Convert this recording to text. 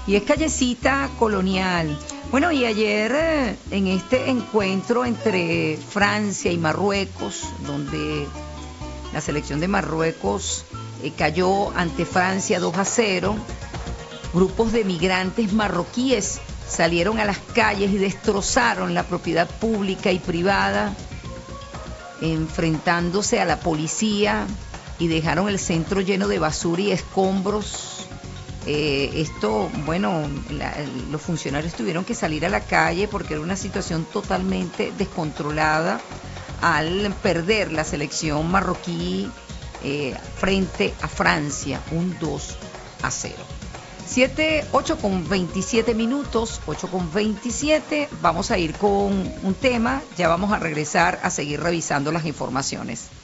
y es callecita colonial. Bueno, y ayer en este encuentro entre Francia y Marruecos, donde la selección de Marruecos cayó ante Francia 2-0, grupos de migrantes marroquíes salieron a las calles y destrozaron la propiedad pública y privada, enfrentándose a la policía, y dejaron el centro lleno de basura y escombros. Los funcionarios tuvieron que salir a la calle porque era una situación totalmente descontrolada al perder la selección marroquí frente a Francia, un 2-0. 8:27 minutos, 8:27. Vamos a ir con un tema, ya vamos a regresar a seguir revisando las informaciones.